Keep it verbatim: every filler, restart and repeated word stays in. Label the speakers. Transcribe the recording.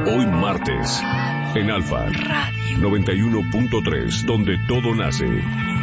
Speaker 1: Hoy martes, en Alfa noventa y uno punto tres, donde todo nace.